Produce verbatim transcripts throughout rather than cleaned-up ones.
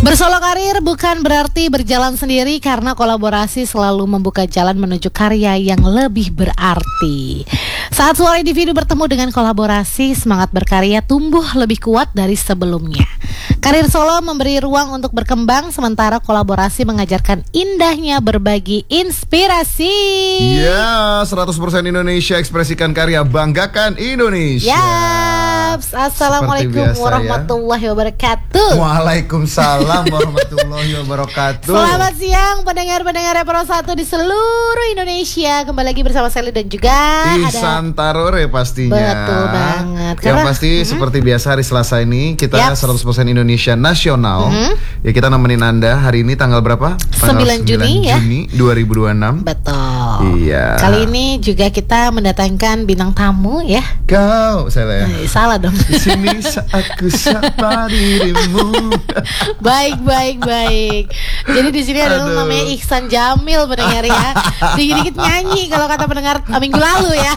Bersolo karir bukan berarti berjalan sendiri, karena kolaborasi selalu membuka jalan menuju karya yang lebih berarti. Saat suara individu bertemu dengan kolaborasi, semangat berkarya tumbuh lebih kuat dari sebelumnya. Karir solo memberi ruang untuk berkembang, sementara kolaborasi mengajarkan indahnya berbagi inspirasi. Ya, seratus persen Indonesia, ekspresikan karya, banggakan Indonesia. Yaps, Assalamualaikum biasa, warahmatullahi wabarakatuh. Waalaikumsalam warahmatullahi wabarakatuh. Selamat siang pendengar-pendengar Pro satu di seluruh Indonesia. Kembali lagi bersama Sally dan juga Ihsan Tarore pastinya. Betul banget. Yang Karena, pasti mm-hmm. seperti biasa hari Selasa ini kita Yaps. seratus persen Indonesia Nasional. Mm-hmm. Ya, kita nemenin Anda hari ini tanggal berapa? Tanggal sembilan Juni ya, Juni dua ribu dua puluh enam. Betul. Iya. Kali ini juga kita mendatangkan bintang tamu ya. Kau, saya ya. Eh, salah dong. Di sini aku sapa dirimu. Baik, baik, baik. Jadi di sini ada Aduh. namanya Ihsan Jamil pendengar ya. Dikit-dikit nyanyi kalau kata pendengar uh, minggu lalu ya.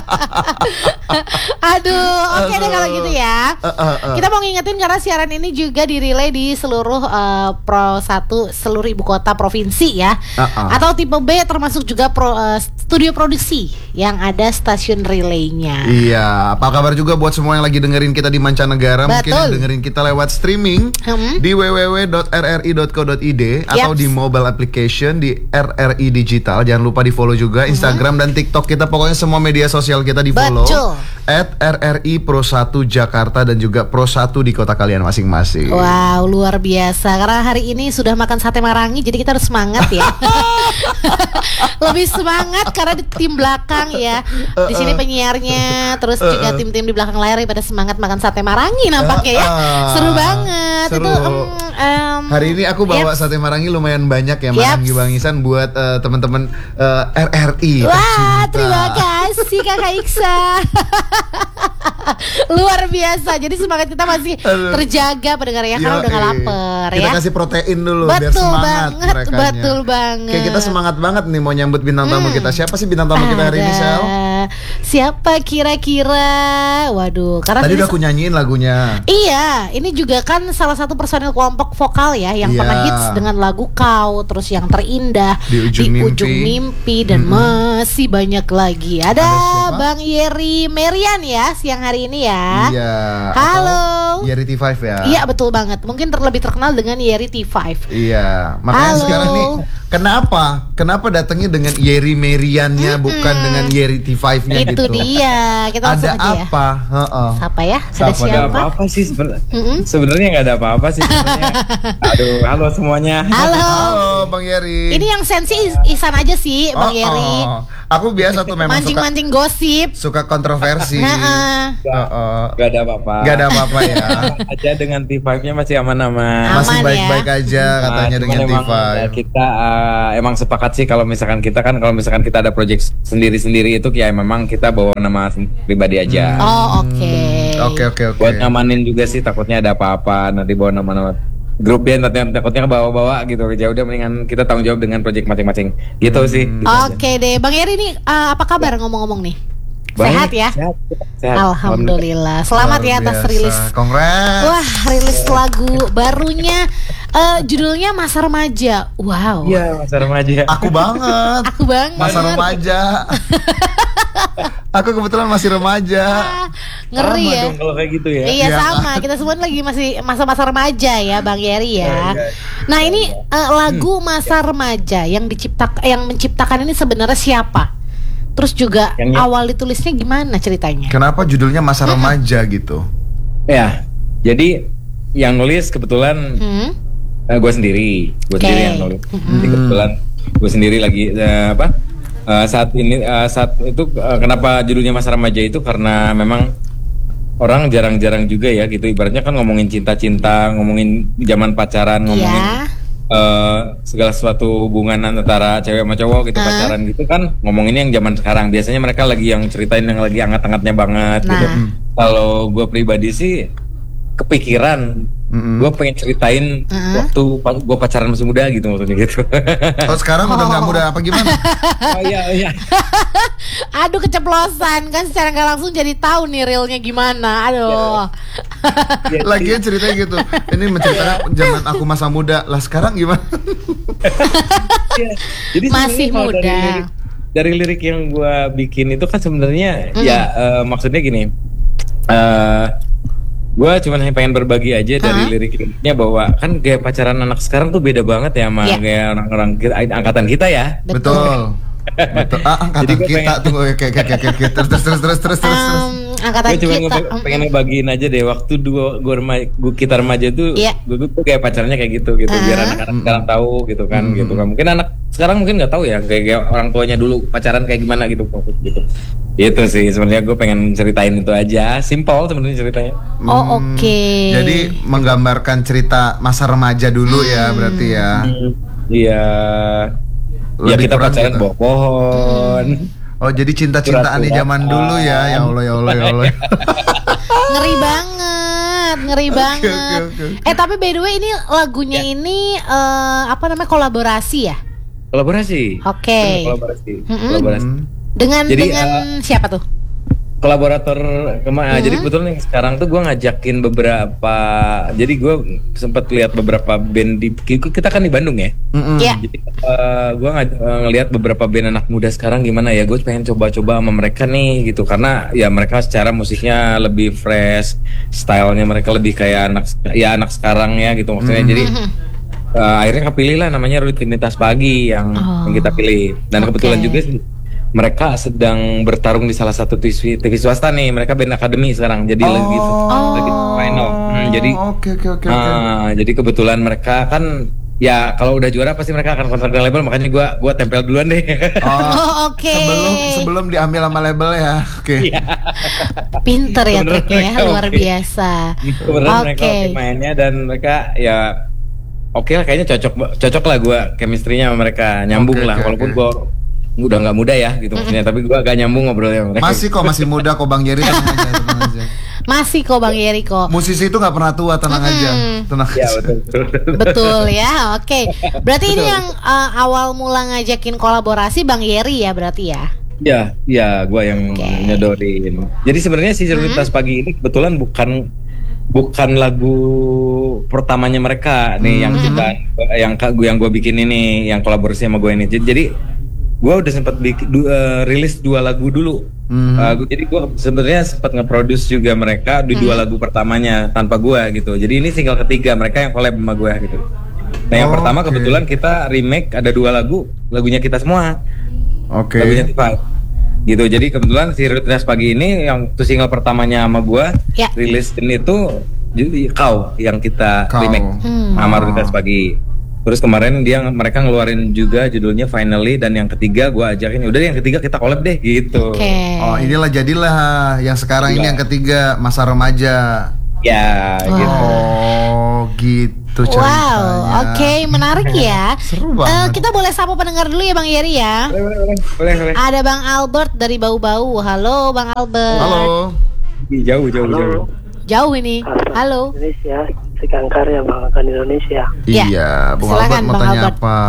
Aduh, oke okay deh kalau gitu ya. Uh, uh, uh. Kita mau ngingetin karena siaran ini juga dirilai di seluruh uh, Pro satu seluruh ibu kota provinsi ya. Uh, uh. Atau tipe B termasuk juga pro, uh, studio produksi yang ada stasiun relaynya. Iya, apa kabar juga buat semua yang lagi dengerin kita di mancanegara. Betul. Mungkin yang dengerin kita lewat streaming hmm. di w w w dot r r i dot co dot i d atau Yaps. di mobile application di R R I Digital. Jangan lupa di follow juga Instagram hmm. dan TikTok kita. Pokoknya semua media sosial kita di follow at R R I Pro satu Jakarta dan juga Pro satu di kota kalian masing-masing. Wow, luar biasa. Karena hari ini sudah makan sate marangi, jadi kita harus semangat ya. Lebih semangat karena di tim belakang ya. Di sini penyiarnya, terus juga tim-tim di belakang layar pada semangat makan sate marangi nampaknya ya. Seru banget. Seru. Itu um, um, hari ini aku bawa yep. sate marangi lumayan banyak ya, marangi Yep. Bang Ihsan buat uh, teman-teman uh, R R I. Wah, terima kasih Kakak Iksan. Luar biasa. Jadi semangat kita masih Aduh. terjaga pendengar ya, karena Yo, udah gak lapar kita ya. kasih protein dulu Betul biar semangat banget, merekanya. betul banget. Kayak kita semangat banget nih mau nyambut bintang tamu Hmm. kita. Siapa sih bintang tamu kita hari ini, Sel? Siapa kira-kira? Waduh, karena Tadi ini udah aku nyanyiin lagunya. Iya, ini juga kan salah satu personil kelompok vokal ya yang Iya. pernah hits dengan lagu Kau, terus yang terindah Di Ujung Mimpi. Ujung Mimpi dan Mm-hmm. masih banyak lagi. Ada, Ada siapa? Bang Yeri Merian ya siang hari ini ya. Iya. Halo. Atau Yeri T lima ya. Iya betul banget. Mungkin ter- lebih terkenal dengan Yeri T lima. Iya. Makanya Halo. sekarang nih kenapa? Kenapa datangnya dengan Yeri Meriannya Mm-mm. bukan dengan Yeri T lima-nya Itu gitu? dia. Kita langsung Ada aja ya. apa? Heeh. Siapa ya? Ada Siapa, ada siapa? apa-apa sih sebenarnya? Mm-mm. Sebenarnya nggak ada apa-apa sih sebenarnya. Aduh, halo semuanya. Halo. Halo Bang Yeri. Ini yang sensi Is- Ihsan aja sih, Bang Oh, Yeri. oh. Aku biasa tuh memang suka Mancing-mancing gosip. suka kontroversi. Heeh. Heeh. Gak ada apa-apa. Gak ada apa-apa ya. Aja dengan T lima-nya masih aman-aman. Masih Aman ya. baik-baik aja katanya Nah, dengan cuman T emang, lima. ya, kita uh, emang sepakat sih kalau misalkan kita kan kalau misalkan kita ada project sendiri-sendiri itu ya memang kita bawa nama pribadi aja. Oh, oke. Oke oke oke. Buat ngamanin juga sih, takutnya ada apa-apa nanti bawa nama-nama grup band, takutnya, takutnya bawa-bawa gitu. Ya udah mendingan kita tanggung jawab dengan project masing-masing. Gitu sih. Gitu aja. Oke deh, Bang Yeri nih uh, apa kabar ngomong-ngomong nih? Sehat Baik, ya? Sehat, sehat. Alhamdulillah. Selamat ya atas Luar biasa. rilis. Congrats. Wah, rilis lagu barunya. Uh, judulnya Masa Remaja. Wow. Iya, masa remaja. Aku banget. Aku banget. Masa remaja. Aku kebetulan masih remaja. Ah, ngeri Sama ya. dong kalau kayak gitu ya. Iya Iya sama, kan? kita semua lagi masih masa-masa remaja ya Bang Yeri ya. Iya, iya. Nah ini uh, lagu Masa Remaja yang diciptak yang menciptakan ini sebenarnya siapa? Terus juga Yang- awal ditulisnya gimana ceritanya? Kenapa judulnya Masa Remaja gitu? Ya, jadi yang nulis kebetulan Hmm? gue sendiri, gue Oke. sendiri yang nulis. Jadi kebetulan gue sendiri lagi eh, apa? eh, saat ini eh, saat itu eh, kenapa judulnya Masa Remaja itu karena memang orang jarang-jarang juga ya gitu. Ibaratnya kan ngomongin cinta-cinta, ngomongin zaman pacaran, ngomongin Iya. eh, segala sesuatu hubungan antara cewek sama cowok gitu, Ah. pacaran gitu kan ngomonginnya yang zaman sekarang. Biasanya mereka lagi yang ceritain yang lagi hangat-hangatnya banget gitu. Nah. Kalau gue pribadi sih kepikiran Mm-mm. gue pengen ceritain Mm-mm. waktu gue pacaran masih muda gitu maksudnya gitu. Oh sekarang udah nggak muda apa gimana? Oh iya iya. Aduh keceplosan kan secara nggak langsung jadi tahu nih realnya gimana. Aduh. Ya, Lagian ceritanya gitu. Ini menceritakan zaman aku masa muda. Lah sekarang gimana? ya. Jadi Masih sebenarnya kalau muda. Dari lirik, dari lirik yang gue bikin itu kan sebenarnya Mm. ya eh, maksudnya gini. eh gue cuma pengen berbagi aja dari Hah? lirik-liriknya bahwa kan gaya pacaran anak sekarang tuh beda banget ya sama Iya. gaya orang-orang kita, angkatan kita ya. Betul. Betul. Ah, angkatan Jadi gua kita pengen- tunggu oke oke oke oke terus terus terus terus terus terus. Em, angkatan Gue cuma kita. ngebe- pengen ngebagiin aja deh waktu dua gue rema- gua- kita remaja tuh Iya. gue tuh kayak pacarnya kayak gitu gitu biar Ah. anak-anak sekarang tahu gitu kan Hmm. gitu kan mungkin anak sekarang mungkin nggak tahu ya kayak, kayak orang tuanya dulu pacaran kayak gimana gitu gitu itu sih sebenarnya gue pengen ceritain itu aja simple sebenarnya ceritanya. Oh oke. Jadi menggambarkan cerita masa remaja dulu ya berarti ya. Iya ya Lebih kita kurang pacaran gitu. bawah pohon. Oh jadi cinta-cintaan di zaman dulu ya. Ya Allah ya Allah ya Allah. Ngeri banget, ngeri Oke, banget. oke, oke, oke. Eh tapi by the way ini lagunya ini eh, apa namanya kolaborasi ya? Kolaborasi. Oke. Hmm, Kolaborasi. Mm-mm. Kolaborasi. Hmm. Dengan Jadi, dengan siapa tuh? Kolaborator kemana? Hmm. Jadi kebetulan yang sekarang tuh gue ngajakin beberapa. Jadi gue sempat lihat beberapa band di kita kan di Bandung ya. Mm-mm. Ya. Jadi gue ngelihat beberapa band anak muda sekarang gimana ya. Gue pengen coba-coba sama mereka nih gitu karena ya mereka secara musiknya lebih fresh, stylenya mereka lebih kayak anak ya anak sekarang ya gitu maksudnya. Hmm. Jadi uh, akhirnya kepilih lah namanya Rutinitas Pagi yang, Oh. yang kita pilih. Dan Oke. kebetulan juga sih, mereka sedang bertarung di salah satu T V, T V swasta nih. Mereka band akademi sekarang. Jadi lagi lagi final. Hmm, jadi Oke oke oke oke. ah, jadi kebetulan mereka kan ya kalau udah juara pasti mereka akan kontrak dengan label, makanya gua gua tempel duluan deh. Oh, oke. Sebelum sebelum diambil sama label ya. Oke. Iya. Pinter ya Kebetulan triknya ya, mereka luar oke. biasa. Kebetulan mereka Oke. oke mainnya dan mereka ya oke lah kayaknya cocok cocok lah gua chemistry-nya sama mereka nyambung Oke, lah oke, walaupun oke. gua udah nggak muda ya gitu maksudnya tapi gua agak nyambung ngobrolnya sama mereka. Masih kok masih muda kok Bang Jerry tenang aja tenang aja. Masih kok Bang Yeriko. Musisi itu nggak pernah tua tenang aja tenang Ya aja. betul. betul. Betul ya, oke. Berarti ini yang uh, awal mula ngajakin kolaborasi Bang Yeri ya berarti ya? Ya, ya, gue yang Oke. nyodorin. Jadi sebenarnya si Rutinitas Pagi ini kebetulan bukan bukan lagu pertamanya mereka nih yang kita yang gue yang gue bikin ini yang kolaborasi sama gue ini. Jadi, jadi gue udah sempat bikin du- eh, rilis dua lagu dulu. Mhm. Eh, gua- jadi gue sebenarnya sempat nge-produce juga mereka di dua lagu pertamanya tanpa gue gitu. Jadi ini single ketiga mereka yang collab sama gue gitu. Nah yang Oh, pertama oke. kebetulan kita remake ada dua lagu lagunya kita semua. Oke. Lagunya Tifa gitu. Jadi kebetulan si Rutinitas Pagi ini yang itu single pertamanya sama gua Ya. rilisin itu jadi kau yang kita Kau. remake Hmm. sama Rutinitas Pagi. Terus kemarin dia mereka ngeluarin juga judulnya Finally dan yang ketiga gua ajakin udah deh, yang ketiga kita collab deh gitu. Oke. Oh inilah jadilah yang sekarang ini Iya. yang ketiga masa remaja. Ya Wah. gitu. Oh gitu ceritanya. Wow, oke, menarik ya. Seru Eh, banget. kita boleh sapa pendengar dulu ya Bang Yeri ya. Boleh, boleh, boleh, boleh. Ada Bang Albert dari Bau-Bau. Halo Bang Albert. Halo. Jauh, jauh, Halo. jauh. Jauh ini. Halo. Indonesia, Sekan Karya Banggakan Indonesia. Ya, Iya, Bung silakan, Albert mau Bang tanya Albert. apa?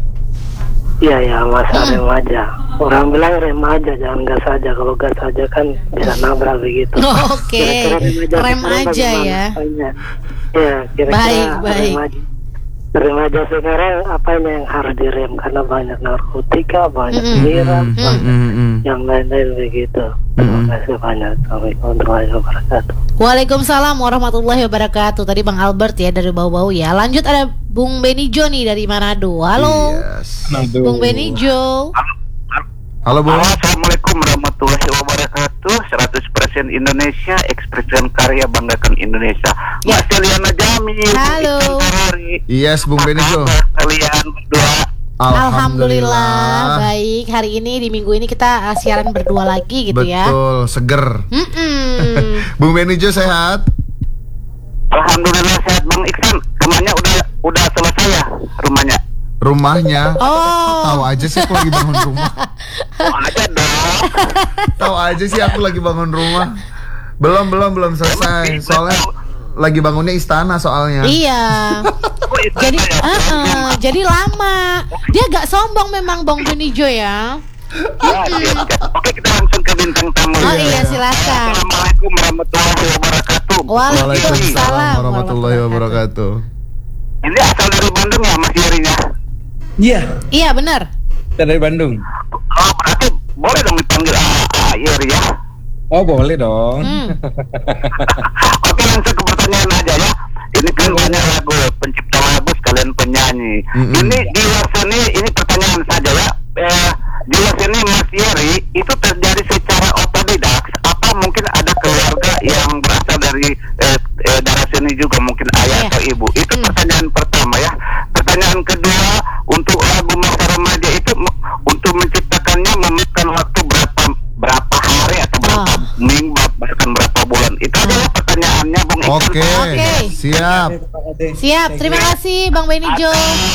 Iya ya, masa remaja. Orang bilang remaja, jangan gas saja. Kalau gas saja kan bisa nabrak begitu. Oh, oke. Kira-kira remaja Rem sekarang aja bagaimana? ya. Apanya? Ya, kira-kira Baik, baik. remaja. Remaja sekarang apa yang harus direm karena banyak narkotika, banyak Mm-mm. miras, Mm, banyak mm, mm. yang lain-lain begitu. Terima Mm-mm. kasih banyak. Assalamualaikum warahmatullahi wabarakatuh. Waalaikumsalam warahmatullahi wabarakatuh. Tadi Bang Albert ya dari Bau-Bau ya. Lanjut ada Bung Benijo nih dari Manado. Halo. Yes. Bung Benijo. Halo Bung. Halo, Assalamualaikum warahmatullahi wabarakatuh. seratus persen Indonesia, ekspresikan karya banggakan Indonesia. Ya. Mas Eliana Jami. Halo. Yes, Bung Benijo. Kalian berdua. Alhamdulillah. Baik. Hari ini di minggu ini kita uh, siaran berdua lagi gitu ya. Betul, seger. Mm-mm. Bung Benijo sehat? Alhamdulillah sehat Bang Iksan. Rumahnya udah udah selesai ya rumahnya. Rumahnya? Oh. Tahu aja sih aku lagi bangun rumah. Oh, aja dong. Tahu aja sih aku lagi bangun rumah. Belum belum belum selesai. Soalnya lagi bangunnya istana soalnya. Iya. Oh, itu Jadi, ya. uh, uh, jadi lama. Dia agak sombong memang Bang Benijo ya. Ya, siap, siap. Oke, kita langsung ke bintang tamu. Oh iya, silakan. Assalamualaikum warahmatullahi wabarakatuh. Waalaikumsalam warahmatullahi wabarakatuh. Ini asal dari Bandung ya Mas Yerinya? Iya, Iya benar. kita dari Bandung. Oh, berarti boleh dong dipanggil A- Ayer ya? Oh boleh dong. Hmm. Oke, langsung ke pertanyaan aja ya. Ini kan banyak lagu, pencipta lagu sekalian penyanyi. Mm-mm. Ini di luar sini, ini pertanyaan saja ya. Eh, di luar sini Mas Yeri itu terjadi secara otodidak. Apa mungkin ada keluarga yang berasal dari eh, eh, darah sini juga, mungkin ayah Iya. atau ibu? Itu Hmm. pertanyaan pertama ya. Pertanyaan kedua, untuk lagu masa remaja itu m- untuk menciptakannya memakan waktu berapa berapa hari atau berapa Ah. minggu bahkan berapa bulan? Itu adalah pertanyaannya, Bung Iksan. Oke, Oke. siap. Siap. Terima kasih Bang Benijo.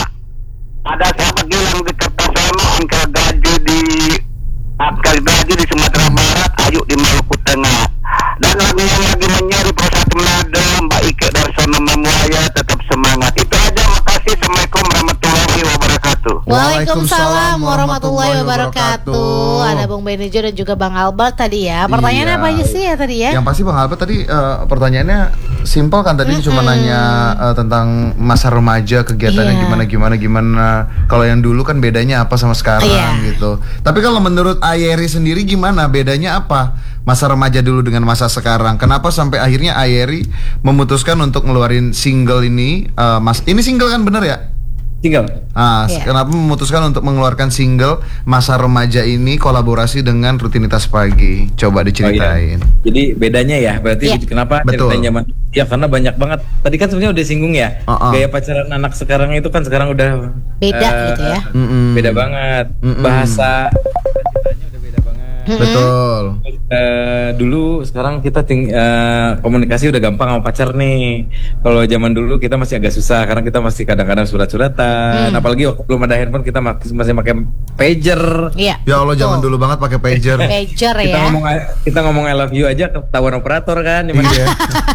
Ada sahabat Gilang di Kertasama, angka gaji di angka gaji di Sumatera Barat, Ayu di Maluku Tengah. Dan lagu yang lagi menyeri Persatu Manado, Mbak Ike Darsono Memuaya, tetap semangat. Itu aja, makasih. Assalamualaikum warahmatullahi wabarakatuh. Waalaikumsalam warahmatullahi wabarakatuh. wabarakatuh. Ada Bang Benijo dan juga Bang Albert tadi ya. Pertanyaannya Iya. apa aja sih ya tadi ya? Yang pasti Bang Albert tadi eh, pertanyaannya simpel kan, tadi cuma nanya eh, tentang masa remaja, kegiatannya Iya. gimana gimana gimana. Kalau yang dulu kan bedanya apa sama sekarang Iya. gitu. Tapi kalau menurut Ayeri sendiri gimana? Bedanya apa? Masa remaja dulu dengan masa sekarang. Kenapa sampai akhirnya Ayeri memutuskan untuk ngeluarin single ini? eh, Mas, ini single kan bener ya? Tinggal. Ah, Iya. kenapa memutuskan untuk mengeluarkan single masa remaja ini kolaborasi dengan rutinitas pagi? Coba diceritain. Oh, iya. Jadi bedanya ya, berarti Iya. kenapa Betul. ceritain zaman? Ya karena banyak banget. Tadi kan sebenarnya udah singgung ya. Uh-uh. Gaya pacaran anak sekarang itu kan sekarang udah Beda eh, gitu ya. Mm-mm. Beda banget. Mm-mm. Bahasa ceritanya udah beda banget. Betul. Eh, dulu sekarang kita ting- eh, komunikasi udah gampang sama pacar nih. Kalau zaman dulu kita masih agak susah karena kita masih kadang-kadang surat-suratan. Hmm. Apalagi waktu belum ada handphone kita masih masih pakai pager. Iya. Ya Allah, zaman Betul. dulu banget pakai pager. Pager Kita ya. ngomong kita ngomong I love you aja ketahuan operator kan. Gimana? Iya.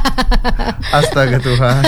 Astaga Tuhan.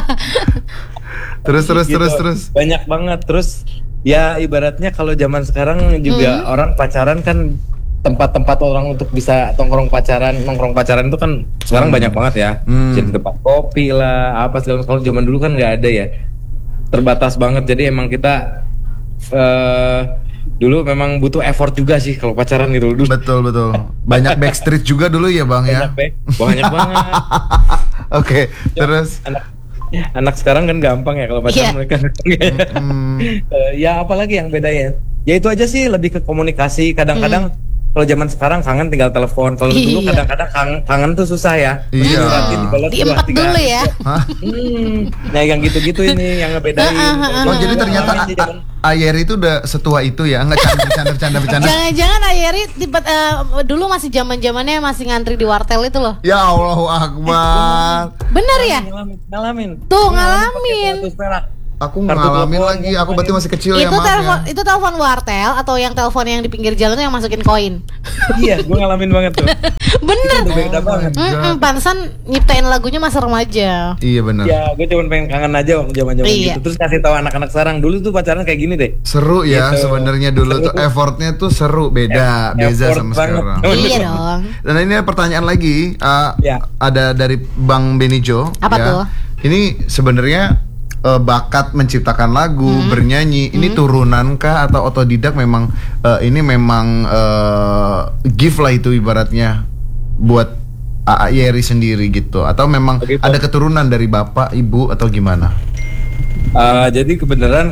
Terus terus Gitu. terus terus. Banyak banget. Terus ya ibaratnya kalau zaman sekarang juga Hmm. orang pacaran kan tempat-tempat orang untuk bisa tongkrong pacaran, nongkrong pacaran itu kan sekarang banyak banget ya. Hmm. Jadi tempat kopi lah, apa segala macam. Kalau zaman dulu kan nggak ada ya. Terbatas banget. Jadi emang kita eh dulu memang butuh effort juga sih kalau pacaran gitu dulu. Betul betul. Banyak backstreet juga dulu ya Bang ya. Banyak, Be. banyak banget. Oke, terus. anak anak sekarang kan gampang ya kalau Iya. pacaran mereka. Hmm. Eh, ya apalagi yang beda ya? Ya itu aja sih, lebih ke komunikasi. Kadang-kadang kalau zaman sekarang kangen tinggal telepon. Kalau dulu Iya. kadang-kadang kangen, kangen tuh susah ya. Iya. Diliatin, dibalas dua, Diempet tiga. dulu ya. Hah? Hmm. Nah yang gitu-gitu ini yang ngebedain. Oh jadi ternyata Kangen sih zaman- A- Ayeri itu udah setua itu ya? Enggak, canda bercanda bercanda bercanda. Jangan-jangan Ayeri tipe, eh, dulu masih zaman-zamannya masih ngantri di wartel itu loh. Ya Allahu Akbar. Bener ya? ngalamin, ngalamin. Tuh, Ngalamin ngalamin. pakai seratus perak. Aku Kartu ngalamin telepon, lagi. Aku berarti masih kecil ya, Itu maaf telepon ya. itu telepon wartel atau yang telepon yang di pinggir jalan tuh yang masukin koin. Iya, gue ngalamin banget tuh. Bener. Itu beda banget. Mm-mm, pantesan nyiptain lagunya masa remaja. Iya benar. Ya, gue cuma pengen kangen aja waktu zaman-zaman Iya. gitu. Terus kasih tahu anak-anak sekarang dulu tuh pacaran kayak gini deh. Seru ya Gitu. sebenarnya dulu tuh Seru. effortnya tuh seru, beda, beda Effort sama banget. sekarang. Oh, Iya dong. Dan ini ada pertanyaan lagi, uh, Ya. ada dari Bang Benijo. Apa ya. tuh? Ini sebenarnya uh, bakat menciptakan lagu, Hmm. bernyanyi, ini turunankah atau otodidak? Memang uh, ini memang uh, gift lah itu ibaratnya buat A A Yeri sendiri gitu, atau memang Begitu. ada keturunan dari bapak, ibu atau gimana? Uh, jadi kebenaran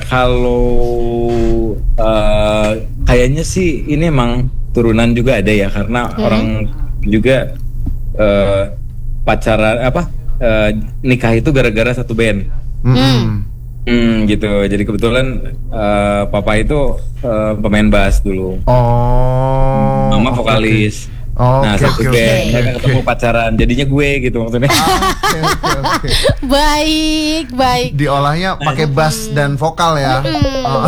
kalau uh, kayaknya sih ini emang turunan juga ada ya, karena orang juga uh, pacaran apa uh, nikah itu gara-gara satu band. Mm-mm. Hmm, gitu. Jadi kebetulan uh, papa itu uh, pemain bass dulu, Oh. mama oke, vokalis. oke. Oh, Nah, oke, satu oke, band, oke, mereka oke. ketemu pacaran, jadinya gue gitu maksudnya. Oke, oke, oke. Baik, baik. Diolahnya pakai bass dan vokal ya. Oh.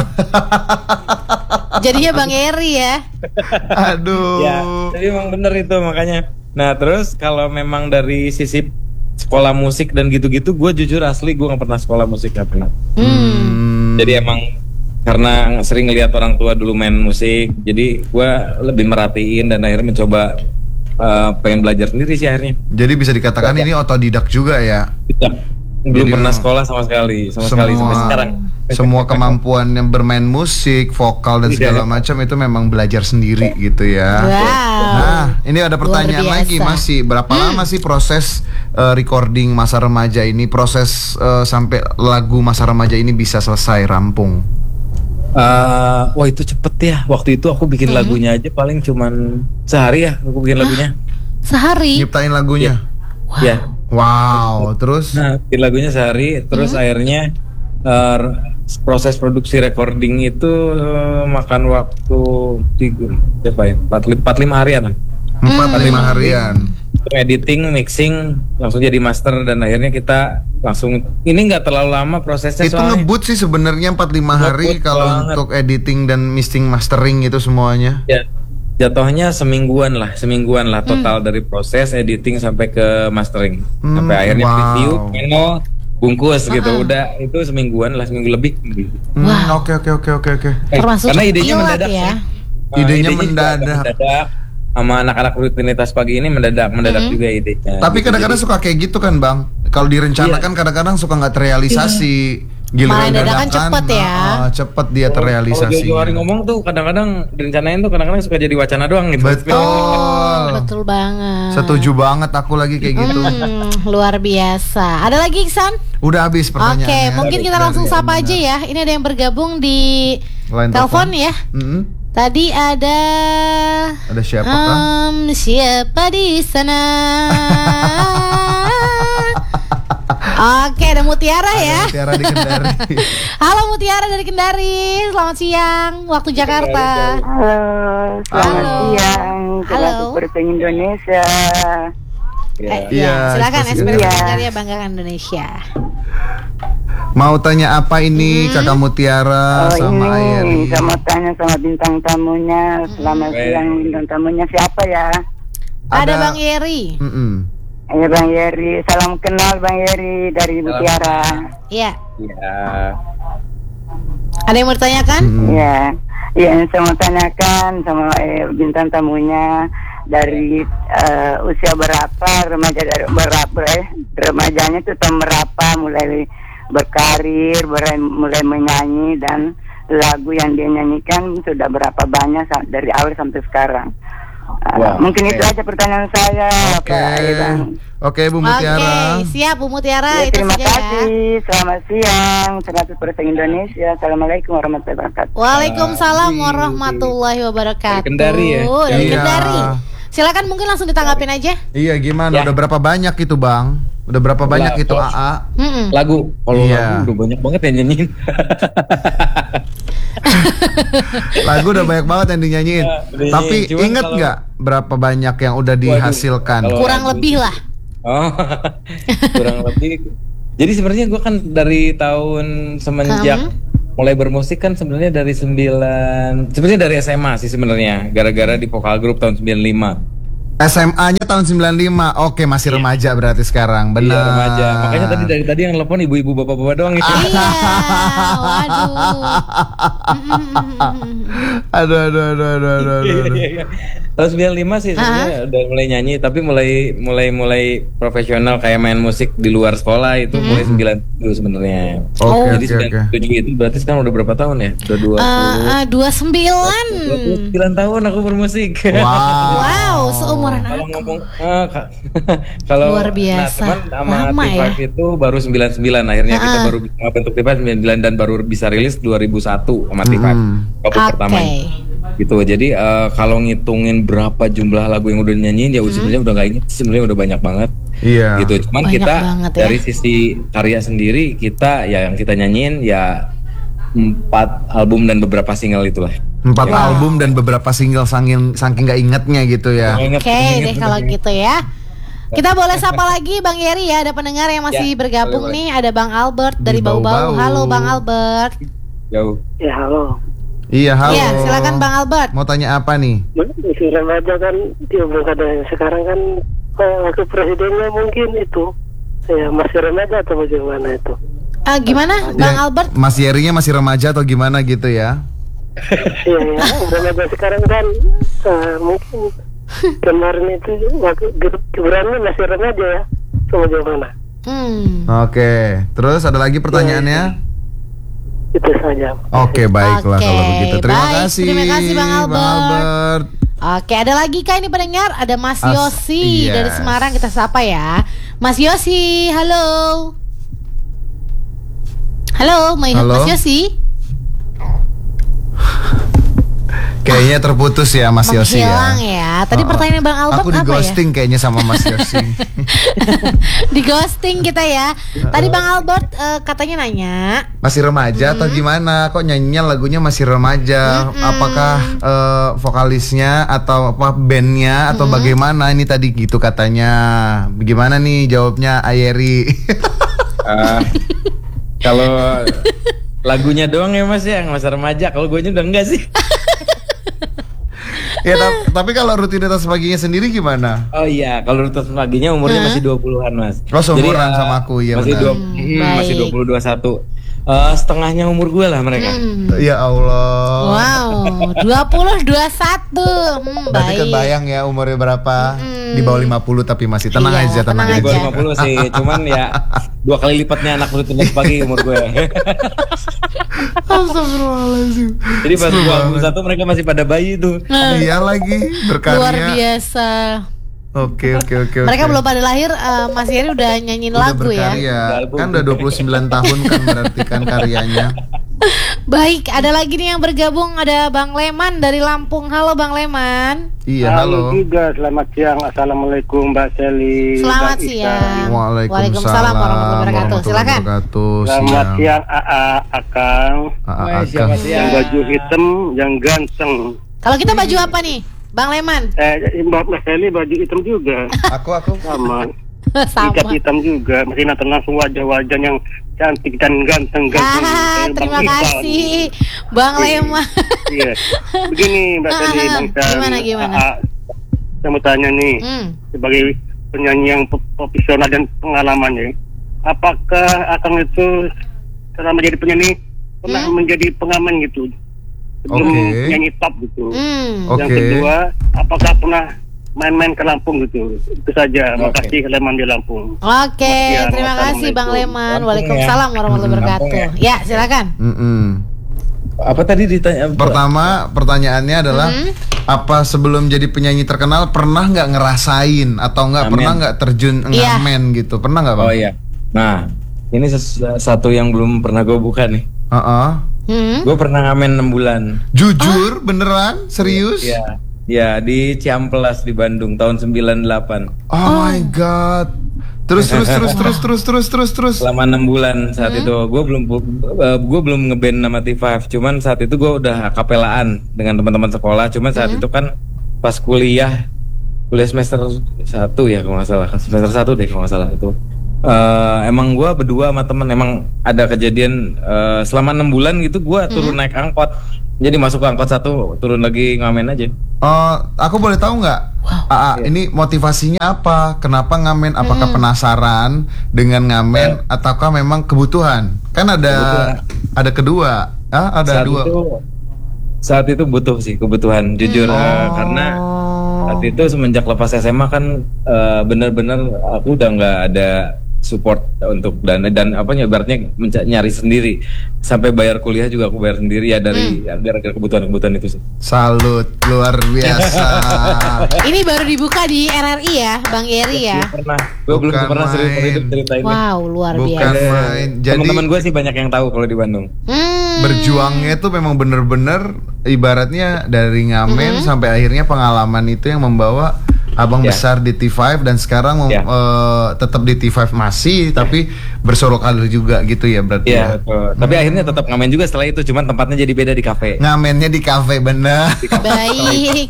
Jadinya Bang Eri ya. Aduh. Ya, jadi emang bener itu makanya. Nah, terus kalau memang dari sisi sekolah musik dan gitu-gitu, gue jujur asli gue nggak pernah sekolah musik, nggak pernah. Hmm. Jadi emang karena sering ngelihat orang tua dulu main musik, jadi gue lebih merhatiin dan akhirnya mencoba uh, pengen belajar sendiri sih akhirnya. Jadi bisa dikatakan ini otodidak juga ya? Tidak. Belum Jadi, pernah sekolah sama sekali, sama semua, sekali sampai sekarang. Semua kemampuan yang bermain musik, vokal dan segala macam itu memang belajar sendiri gitu ya. Wow. Nah, ini ada pertanyaan Luar lagi, biasa. masih berapa lama sih proses uh, recording Masa Remaja ini, proses uh, sampai lagu Masa Remaja ini bisa selesai rampung? Uh, wah itu cepet ya. Waktu itu aku bikin Hmm. lagunya aja paling cuman sehari ya. Aku bikin lagunya. Sehari. Nyiptain lagunya? Ya. Wow, terus? Nah, bikin lagunya sehari. Terus akhirnya uh, proses produksi recording itu uh, makan waktu tiga, berapa ya? empat lima harian lah. Empat lima harian. Editing, mixing, langsung jadi master dan akhirnya kita langsung. Ini nggak terlalu lama prosesnya. Itu soalnya. ngebut sih sebenarnya empat lima hari Ngebut kalau banget. untuk editing dan mixing mastering itu semuanya. Ya, jatuhnya semingguan lah, semingguan lah total dari proses editing sampai ke mastering, Hmm, sampai akhirnya wow. review, final, bungkus gitu. Udah itu semingguan lah, seminggu lebih. Hmm, Wow. Oke oke oke oke oke. Eh, Termasuk karena idenya kilat mendadak ya. Nah, Idenya juga mendadak. agak mendadak. Sama anak-anak rutinitas pagi ini mendadak, mendadak juga idenya. Tapi Gitu, kadang-kadang jadi- suka kayak gitu kan bang. Kalau direncanakan kadang-kadang suka nggak terrealisasi. Malah Giliran dadakan cepet ya. ah, cepet dia Kalau terrealisasi. jauh-jauh hari ngomong tuh kadang-kadang direncanain tuh kadang-kadang suka jadi wacana doang gitu. Betul. Betul banget. Setuju banget aku lagi kayak gitu. Hmm, luar biasa. Ada lagi Iksan? Udah habis Oke, pertanyaannya. mungkin kita langsung sapa aja ya. Ini ada yang bergabung di Line telepon telepon. ya. Mm-mm. Tadi ada Ada siapa kah? um, siapa di sana? Oke, ada Mutiara ya. Tiara di Kendari. Halo Mutiara dari Kendari. Selamat siang waktu Jakarta. Halo, selamat Halo. siang. Halo. Selamat Persen Indonesia. Eh, Iya, ya, silakan itu ekspresi sudah. Karya Banggakan Indonesia. Mau tanya apa ini Kakak Mutiara Oh sama ini, Ayeri? saya mau tanya sama bintang tamunya. Selamat Hmm. siang, bintang tamunya siapa ya? Ada, Ada- Bang Yeri. Mm-mm. Eh Bang Yeri, salam kenal Bang Yeri dari Mutiara. Iya. Ya. Ada yang mau ditanyakan? Mm-mm. Iya, iya saya mau tanyakan sama eh, bintang tamunya dari eh, usia berapa remaja dari berapa eh, remajanya itu tahun berapa mulai berkarir, mulai, mulai menyanyi dan lagu yang dia nyanyikan sudah berapa banyak sa- dari awal sampai sekarang. Uh, Wow, mungkin oke. itu aja pertanyaan saya, Oke. Pak Bang. Oke Bu Mutiara. Oke, siap Bu Mutiara. Ya, itu terima saja ya. kasih. Selamat siang. seratus persen Indonesia. Assalamualaikum warahmatullahi wabarakatuh. Waalaikumsalam warahmatullahi wabarakatuh. Dari Kendari ya? Dari Iya. Kendari. Silakan mungkin langsung ditanggapin aja. Iya gimana? Ya. Udah berapa banyak itu Bang? Udah berapa banyak Lah, itu oh. A A? Mm-mm. Lagu, kalau Iya. lagu udah banyak banget yang nyanyiin. Lagu udah banyak banget yang dinyanyiin. Ya, udah Tapi nyanyiin. Cuman inget kalau- nggak berapa banyak yang udah dihasilkan? kalau- Kurang lebih lah. Oh, kurang lebih. Jadi sebenarnya gue kan dari tahun semenjak Hmm. mulai bermusik kan sebenarnya dari sembilan, sebenarnya dari S M A sih sebenarnya, gara-gara di vokal grup tahun sembilan puluh lima. S M A-nya tahun sembilan puluh lima. Oke, masih remaja berarti sekarang. Benar. Iya, remaja. Makanya tadi dari tadi yang telepon ibu-ibu bapak-bapak doang ya. Iya. Waduh. Aduh aduh aduh aduh aduh. aduh, aduh. Tahun sembilan puluh lima sih sebenarnya udah mulai nyanyi, tapi mulai mulai mulai profesional kayak main musik di luar sekolah itu mulai sembilan puluh sebenarnya. Oke Jadi oke sembilan oke. puluh tujuh itu berarti sekarang udah berapa tahun ya? Udah dua Eh, puluh eh, dua puluh sembilan. dua puluh sembilan tahun aku bermusik. Wow. Wow, seumuran Kalau aku. ngomong eh, ka- kalau Luar biasa. nah, teman sama Lama T lima ya. itu baru sembilan puluh sembilan akhirnya kita Ah. baru bisa bentuk T lima sembilan puluh sembilan dan baru bisa rilis dua ribu satu sama T lima. Hmm. Waktu Oke. pertama gitu. Jadi eh, kalau ngitungin berapa jumlah lagu yang udah dinyanyiin ya sebenarnya udah nggak inget, sebenarnya udah banyak banget. Iya. Gitu. Cuman Banyak kita banget ya. dari sisi karya sendiri kita ya yang kita nyanyiin ya empat album dan beberapa single itulah. Empat Ya. album dan beberapa single saking saking nggak ingetnya gitu ya. Ingat, Oke ingat, deh ingat, kalau ingat. gitu ya. Kita boleh sapa lagi Bang Yeri ya. Ada pendengar yang masih Ya, bergabung boleh, nih. Ada Bang Albert dari Di Bau-Bau. Bau-Bau. Halo Bang Albert. Jauh. Ya halo. Iya halo. Iya, silakan Bang Albert. Mau tanya apa nih? Isi remaja kan dia belum ada. Sekarang kan eh, waktu presidennya mungkin itu Ya masih remaja atau bagaimana itu? Ah, gimana, Bang Ya, Albert? Mas Yerinya masih remaja atau gimana gitu ya? Iya ya, remaja sekarang kan uh, mungkin kemarin itu waktu Gibran masih remaja ya, atau bagaimana? Hmm. Oke, terus ada lagi pertanyaannya? Itu saja. Oke, baiklah Oke, kalau begitu. Terima baik. kasih. Terima kasih, Bang Albert. Albert. Oke, ada lagi kah ini pendengar? Ada Mas As- Yosi yes. dari Semarang, kita sapa ya. Mas Yosi, halo. Halo, Mas Halo. Mas Yosi. Kayaknya terputus ya Mas Yosi Menghilang ya. ya. Tadi Oh, oh. pertanyaan Bang Albert Aku di apa ya? ghosting kayaknya sama Mas Yosi. Di ghosting kita ya. Tadi Bang Albert eh, katanya nanya. Masih remaja atau gimana? Kok nyanyinya lagunya masih remaja? Apakah eh, vokalisnya atau apa bandnya atau bagaimana? Ini tadi gitu katanya. Bagaimana nih jawabnya Ayeri? Eh, kalau lagunya doang ya Mas ya, masa remaja. Kalau gue udah enggak sih. Ya, ta- tapi kalau rutinitas paginya sendiri gimana? Oh iya, kalau rutinitas paginya umurnya masih dua puluhan Mas. Oh, seumuran eh, sama aku, iya masih benar. dua, Hmm, hmm, baik. masih dua puluh dua puluh satu. Eh, setengahnya umur gue lah mereka. Hmm. Ya Allah. Wow, dua puluh dua puluh satu. Hmm, Berarti baik. kebayang ya umurnya berapa? Di bawah lima puluh tapi masih tenang Iya, aja, tenang, tenang Di aja. bawah aja. lima puluh sih, cuman ya dua kali lipatnya anak rutinitas pagi umur gue. Astagfirullahaladzim. Jadi pas dua puluh satu mereka masih pada bayi tuh. Iya lagi berkarya. Luar biasa. Oke oke oke. Mereka oke. belum pada lahir, eh, Mas Yeri udah nyanyiin Udah lagu ya. berkarya. Album. Kan udah dua puluh sembilan tahun kan berarti kan karyanya. Baik, ada lagi nih yang bergabung, ada Bang Leman dari Lampung. Halo Bang Leman. Iya halo. juga, selamat siang. Assalamualaikum Mbak Seli. Selamat dan Isan. siang. Waalaikumsalam warahmatullahi wabarakatuh. Silakan. wabarakatuh. Selamat Siang. siang A A Akang. Ah, ah, Wah, ah, siapa Kang. sih Yang ya? baju hitam, yang ganteng. Kalau kita baju apa nih, Bang Leman? Eh, Mbak Mbak Seli baju hitam juga. Aku aku. Sama. Sama. Ikat hitam juga. Masih nonton langsung wajah-wajah yang cantik dan ganteng-ganteng. Ah, Kayak terima Bang Isan. kasih, Bang Leman. Iya. Begini Mbak Ah, Seli, ah, Bang Isan. gimana, gimana? A A, saya mau tanya nih. Hmm. Sebagai penyanyi yang pro- profesional dan pengalamannya, apakah Akang itu selama menjadi penyanyi pernah Hmm? menjadi pengamen gitu sebelum Oke. nyanyi top gitu? Hmm. Oke. Yang kedua, apakah pernah main-main ke Lampung gitu? Itu saja. Oke. Makasih Leman di Lampung. Oke, Ya, terima kasih Bang Leman. Lampung Waalaikumsalam warahmatullahi Hmm, wabarakatuh. Lampung Ya, silakan. Mm-mm. Apa tadi ditanya? Pertama pertanyaannya adalah Mhm. apa sebelum jadi penyanyi terkenal pernah nggak ngerasain atau nggak Ngamen. pernah nggak terjun Iya. ngamen gitu? Pernah nggak Bang? Oh iya. Nah, ini ses- satu yang belum pernah gue buka nih. Heeh. Hmm. Gue pernah ngamen enam bulan. Jujur beneran? Serius? Ya, ya di Ciamplas di Bandung tahun sembilan delapan. Oh, my god. Terus terus terus terus terus terus terus terus. Selama enam bulan saat itu gue belum gue belum ngeband nama T lima. Cuman saat itu gue udah akapelaan dengan teman-teman sekolah. Cuman saat itu kan pas kuliah kuliah semester satu ya kalau nggak salah, semester satu deh kalau nggak salah itu. Eh, emang gue berdua sama temen emang ada kejadian eh, selama enam bulan gitu gue turun naik angkot. Jadi masuk ke angkot satu, turun lagi ngamen aja. Oh, aku boleh tahu nggak? Aa, ini motivasinya apa? Kenapa ngamen? Apakah penasaran dengan ngamen ataukah memang kebutuhan? Kan ada Kebutuhan. ada kedua. Ah, ada saat dua. itu saat itu butuh sih kebutuhan jujur eh, karena saat itu semenjak lepas S M A kan eh, benar-benar aku udah nggak ada support untuk dana dan apa ibaratnya menca- nyari sendiri sampai bayar kuliah juga aku bayar sendiri ya dari ya, gara-gara kebutuhan-kebutuhan itu sih. Salut, luar biasa. Ini baru dibuka di R R I ya, Bang Yeri ya. Belum pernah, gue belum Bukan pernah serius main. hidup ceritain. Wow, luar Bukan biasa. main. Jadi Teman-teman gue sih banyak yang tahu kalau di Bandung. Hmm. berjuangnya itu memang bener-bener ibaratnya dari ngamen sampai akhirnya pengalaman itu yang membawa abang Ya. besar di T lima dan sekarang mem- Ya. eh, tetap di T lima masih tapi bersorok karir juga gitu ya berarti Iya, ya. betul. Tapi akhirnya tetap ngamen juga setelah itu, cuman tempatnya jadi beda di kafe. Ngamennya di kafe bener. Baik.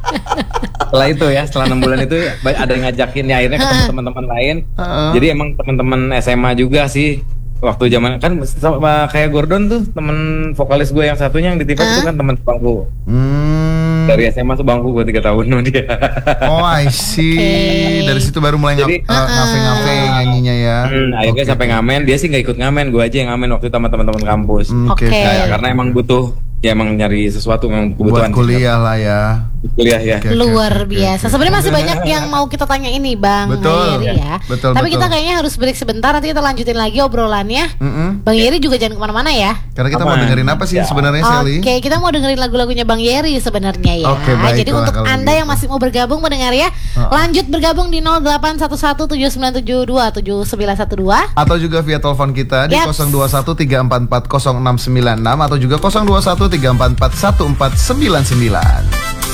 Setelah itu ya, setelah enam bulan itu ba- ada yang ngajakin ya akhirnya ketemu teman-teman lain. Heeh. Jadi emang teman-teman S M A juga sih waktu zaman kan sama kayak Gordon tuh temen vokalis gue yang satunya yang di T V itu kan temen bangku. Hmm. Dari S M A tuh bangku gue tiga tahun sama dia. Oh, I see. Okay. Dari situ baru mulai Jadi, ngap- uh, ngafe-ngafe nyanyinya ya. Hmm, akhirnya Oke, sampai oke. ngamen, dia sih nggak ikut ngamen, gue aja yang ngamen waktu itu sama teman-teman kampus. Hmm, Oke. Oke. Ya, karena emang butuh, ya emang nyari sesuatu memang kebutuhan. Buat kuliah lah ya. Kuliah ya. Oke, oke, Luar oke, biasa. oke. Sebenarnya masih banyak yang mau kita tanya ini, Bang Betul. Yeri ya. Betul, Tapi betul. kita kayaknya harus break sebentar. Nanti kita lanjutin lagi obrolannya. Mm-mm. Bang Yeri juga jangan kemana-mana ya. Karena kita Apa? mau dengerin apa sih Ya. sebenarnya Sally? Oke, kita mau dengerin lagu-lagunya Bang Yeri sebenarnya ya. Oke, baiklah Jadi untuk kalau Anda gitu. yang masih mau bergabung mendengar ya, Uh-uh. lanjut bergabung di nol delapan satu satu tujuh sembilan tujuh dua tujuh sembilan satu dua. Atau juga via telepon kita di Yaps. nol dua satu tiga empat empat nol enam sembilan enam atau juga nol dua satu tiga empat empat satu empat sembilan sembilan.